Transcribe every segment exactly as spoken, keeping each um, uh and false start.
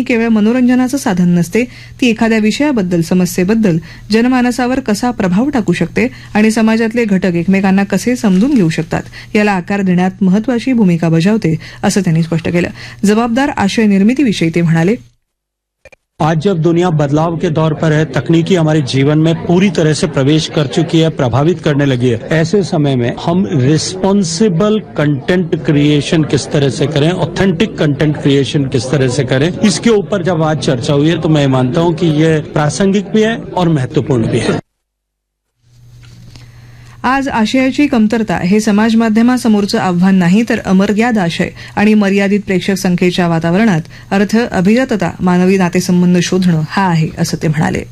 केवळ मनोरंजनाचं साधन नसते, ती एखाद्या विषयाबद्दल, समस्येबद्दल जनमानसावर कसा प्रभाव टाकू शकते आणि समाजातले घटक एकमेकांना कसे समजून घेऊ शकतात याला आकार देण्यात महत्वाची भूमिका बजावते, असं त्यांनी स्पष्ट केलं. जबाबदार आशय निर्मितीविषयी ते म्हणाले, आज जब दुनिया बदलाव के दौर पर है, तकनीकी हमारे जीवन में पूरी तरह से प्रवेश कर चुकी है, प्रभावित करने लगी है. ऐसे समय में हम रिस्पॉन्सिबल कंटेंट क्रिएशन किस तरह से करें, ऑथेंटिक कंटेंट क्रिएशन किस तरह से करें, इसके ऊपर जब आज चर्चा हुई है तो मैं मानता हूं कि ये प्रासंगिक भी है और महत्वपूर्ण भी है. आज आशयाची कमतरता हे समाज माध्यमासमोरचं आव्हान नाही, तर अमर्याद आशय आणि मर्यादित प्रेक्षक संख्येच्या वातावरणात अर्थ, अभिजातता, मानवी नातेसंबंध शोधणं हा आहे, असं ते म्हणाले.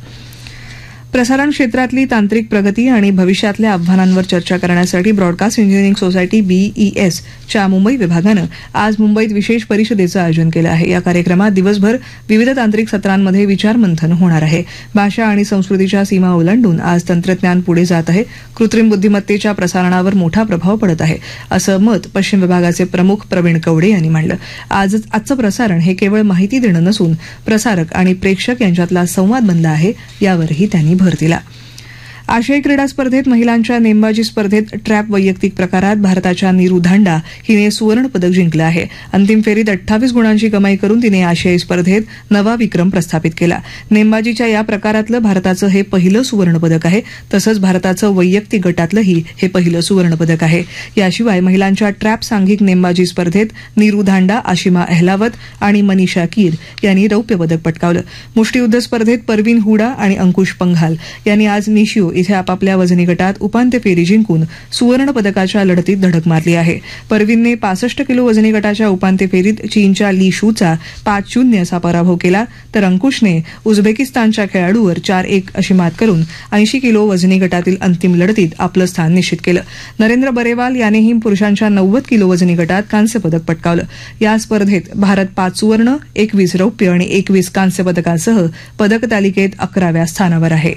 प्रसारण क्षेत्रातली तांत्रिक प्रगती आणि भविष्यातल्या आव्हानांवर चर्चा करण्यासाठी ब्रॉडकास्ट इंजिनिअरिंग सोसायटी बीईएस च्या मुंबई विभागानं आज मुंबईत विशेष परिषदेचं आयोजन केलं आहे. या कार्यक्रमात दिवसभर विविध तांत्रिक सत्रांमध्ये विचारमंथन होणार आहे. भाषा आणि संस्कृतीच्या सीमा ओलांडून आज तंत्रज्ञान पुढे जात आहे. कृत्रिम बुद्धिमत्तेच्या प्रसारणावर मोठा प्रभाव पडत आहे, असं मत पश्चिम विभागाचे प्रमुख प्रवीण कवडे यांनी मांडलं. आज आजचं प्रसारण हे केवळ माहिती देणं नसून प्रसारक आणि प्रेक्षक यांच्यातला संवाद बनला आहे, यावरही त्यांनी भर दिला. आशियाई क्रीडा स्पर्धेत महिलांच्या नेमबाजी स्पर्धेत ट्रॅप वैयक्तिक प्रकारात भारताच्या नीरू धांडा हिने सुवर्ण पदक जिंकलं आहे. अंतिम फेरीत अठ्ठावीस गुणांची कमाई करून तिने आशियाई स्पर्धेत नवा विक्रम प्रस्थापित केला. नेमबाजीच्या या प्रकारातलं भारताचं हे पहिलं सुवर्ण पदक आहे. तसंच भारताचं वैयक्तिक गटातलंही हे पहिलं सुवर्ण पदक आहे. याशिवाय महिलांच्या ट्रॅप सांघिक नेमबाजी स्पर्धेत नीरू धांडा, आशिमा अहलावत आणि मनीषा कीर यांनी रौप्य पदक पटकावलं. मुष्टियुद्ध स्पर्धेत परवीन हुडा आणि अंकुश पंघाल यांनी आज निशिओ इथे आपापल्या वजनी गटात उपांत्य फेरी जिंकून सुवर्ण पदकाच्या लढतीत धडक मारली आहे. परवीनने पासष्ट किलो वजनी गटाच्या उपांत्य फेरीत चीनच्या ली शूचा पाच शून्य असा पराभव केला, तर अंकुशने उझबेकिस्तानच्या खेळाडूवर चार एक अशी मात करून ऐंशी किलो वजनी गटातील अंतिम लढतीत आपलं स्थान निश्चित केलं. नरेंद्र बरेवाल यानेही पुरुषांच्या नव्वद किलो वजनी गटात कांस्य पदक पटकावलं. या स्पर्धेत भारत पाच सुवर्ण, एकवीस रौप्य आणि एकवीस कांस्य पदकांसह पदक तालिकेत अकराव्या स्थानावर आहे.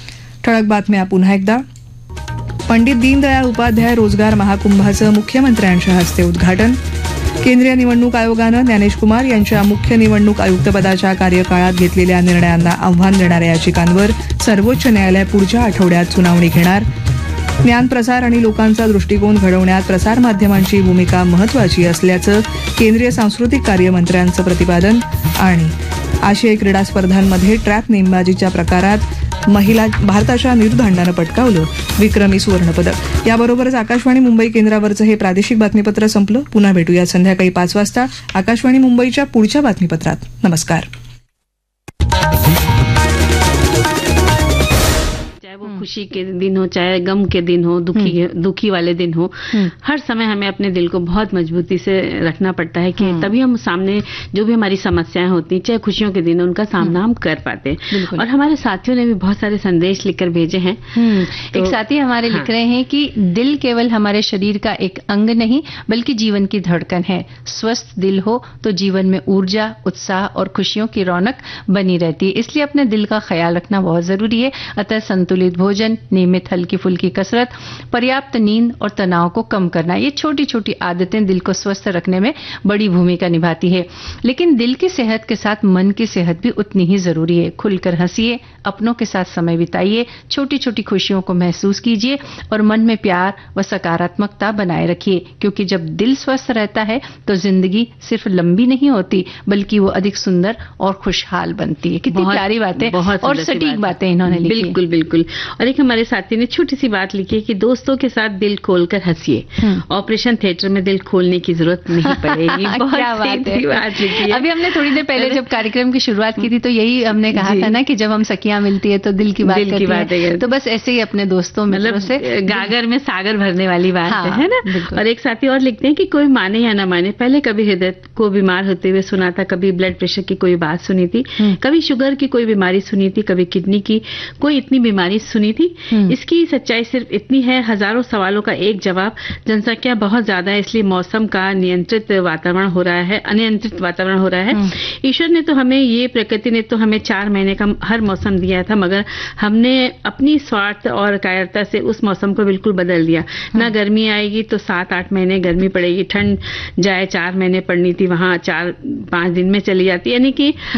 ठळक बातम्या पुन्हा एकदा. पंडित दीनदयाळ उपाध्याय रोजगार महाकुंभाचं मुख्यमंत्र्यांच्या हस्ते उद्घाटन. केंद्रीय निवडणूक आयोगानं ज्ञानेश कुमार यांच्या मुख्य निवडणूक आयुक्तपदाच्या कार्यकाळात घेतलेल्या निर्णयांना आव्हान देणाऱ्या याचिकांवर सर्वोच्च न्यायालय पुढच्या आठवड्यात सुनावणी घेणार. ज्ञानप्रसार आणि लोकांचा दृष्टिकोन घडवण्यात प्रसारमाध्यमांची भूमिका महत्वाची असल्याचं केंद्रीय सांस्कृतिक कार्यमंत्र्यांचं प्रतिपादन. आणि आशियाई क्रीडा स्पर्धांमध्ये ट्रॅप नेमबाजीच्या प्रकारात महिला भारताच्या नीरू धांडानं पटकावलं विक्रमी सुवर्णपदक. याबरोबरच आकाशवाणी मुंबई केंद्रावरचं हे प्रादेशिक बातमीपत्र संपलं. पुन्हा भेटूया संध्याकाळी पाच वाजता आकाशवाणी मुंबईच्या पुढच्या बातमीपत्रात. नमस्कार. वो खुशी के दिन हो, चाहे गम के दिन हो, दुखी दुखी वाले दिन हो, हर समय हमें अपने दिल को बहुत मजबूती से रखना पड़ता है कि तभी हम सामने जो भी हमारी समस्याएं होती, चाहे खुशियों के दिन हो, उनका सामना हम कर पाते हैं. और हमारे साथियों ने भी बहुत सारे संदेश लिखकर भेजे हैं. तो, एक साथी हमारे हाँ. लिख रहे हैं कि दिल केवल हमारे शरीर का एक अंग नहीं बल्कि जीवन की धड़कन है. स्वस्थ दिल हो तो जीवन में ऊर्जा, उत्साह और खुशियों की रौनक बनी रहती है. इसलिए अपने दिल का ख्याल रखना बहुत जरूरी है. अतः संतुलित भोजन, नियमित हल्की फुल्की कसरत, पर्याप्त नींद और तनाव को कम करना, ये छोटी छोटी आदतें दिल को स्वस्थ रखने में बड़ी भूमिका निभाती है. लेकिन दिल की सेहत के साथ मन की सेहत भी उतनी ही जरूरी है. खुलकर हंसिए, अपनों के साथ समय बिताइए, छोटी छोटी खुशियों को महसूस कीजिए और मन में प्यार व सकारात्मकता बनाए रखिए. क्योंकि जब दिल स्वस्थ रहता है तो जिंदगी सिर्फ लंबी नहीं होती बल्कि वो अधिक सुंदर और खुशहाल बनती है. कितनी प्यारी बातें और सटीक बातें इन्होंने लिखी. बिल्कुल बिल्कुल. और एक हमारे साथी ने छोटी सी बात लिखी है कि दोस्तों के साथ दिल खोलकर हंसिए, ऑपरेशन थिएटर में दिल खोलने की जरूरत नहीं पड़ेगी. क्या बात है. बात लिखी है. अभी हमने थोड़ी देर पहले जब कार्यक्रम की शुरुआत की थी तो यही हमने कहा था ना कि जब हम सखियां मिलती है तो दिल की बात दिल करती की बात है. तो बस ऐसे ही अपने दोस्तों मित्रों से गागर में सागर भरने वाली बात हाँ, है ना. और एक साथी और लिखते हैं कि कोई माने या ना माने, पहले कभी हृदय को बीमार होते हुए सुना था, कभी ब्लड प्रेशर की कोई बात सुनी थी, कभी शुगर की कोई बीमारी सुनी थी, कभी किडनी की कोई इतनी बीमारी सुनी थी. इसकी सच्चाई सिर्फ इतनी है, हजारों सवालों का एक जवाब. जनसंख्या बहुत ज्यादा है, इसलिए मौसम का नियंत्रित वातावरण हो रहा है, अनियंत्रित वातावरण हो रहा है. ईश्वर ने तो हमें ये, प्रकृति ने तो हमें चार महीने का हर मौसम दिया था, मगर हमने अपनी स्वार्थ और कायरता से उस मौसम को बिल्कुल बदल दिया. ना गर्मी आएगी तो सात आठ महीने गर्मी पड़ेगी, ठंड जाए चार महीने पड़नी थी वहां चार पांच दिन में चली जाती. यानी कि